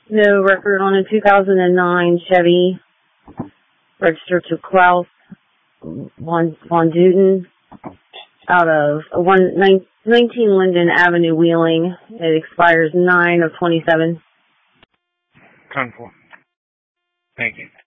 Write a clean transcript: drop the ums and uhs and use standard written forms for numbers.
No record on a 2009 Chevy, registered to Klaus von Duten, out of 19 Linden Avenue, Wheeling. It expires 9/27. 10-4. Thank you.